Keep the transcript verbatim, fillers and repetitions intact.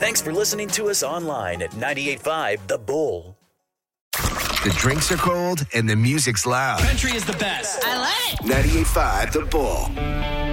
Thanks for listening to us online at ninety-eight point five The Bull. The drinks are cold and the music's loud. Country is the best. I love it. ninety-eight point five The Bull.